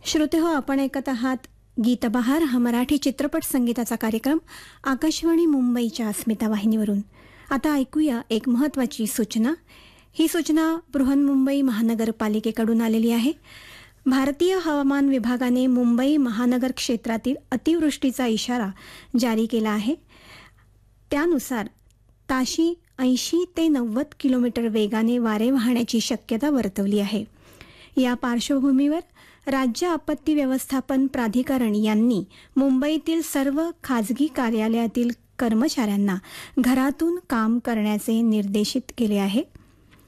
श्रोते हो, आपण ऐकत आहात गीतबहार हा मराठी चित्रपट संगीताचा कार्यक्रम आकाशवाणी मुंबईच्या अस्मिता वाहिनीवरून. आता ऐकूया एक महत्त्वाची सूचना. ही सूचना बृहन्मुंबई महानगरपालिकेकडून आलेली आहे. भारतीय हवामान विभागाने मुंबई महानगर क्षेत्रातील अतिवृष्टीचा इशारा जारी केला आहे. त्यानुसार ताशी 80 ते 90 किलोमीटर वेगाने वारे वाहण्याची शक्यता वर्तवली आहे. या पार्श्वभूमीवर राज्य आपत्ती व्यवस्थापन प्राधिकरण यांनी मुंबईतील सर्व खाजगी कार्यालयातील कर्मचाऱ्यांना घरातून काम करण्याचे निर्देशित केले आहे.